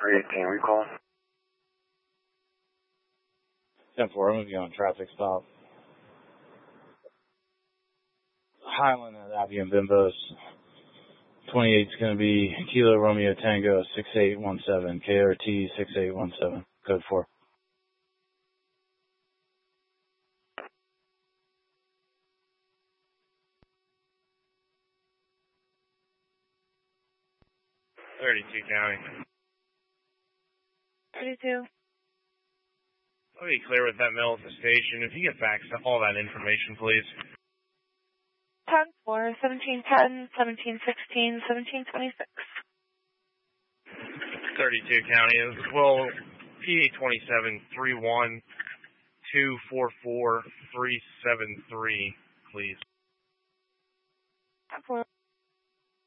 318, recall. 10-4, I'm going to be on traffic stop. Highland at Appian Bimbos. 28 is going to be Kilo Romeo Tango 6817, KRT 6817, code 4. County. 32. I'll be clear with that mill at the station. If you get back all that information, please. 10-4, 1710, 1716, 1726. 32 County. Well, PA 27 31 244 373, please. 10-4.